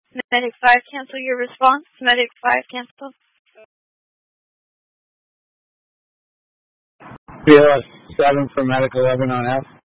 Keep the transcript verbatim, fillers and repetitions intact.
Medic five, cancel your response. Medic five, cancel. P O S seven for Medic eleven on F.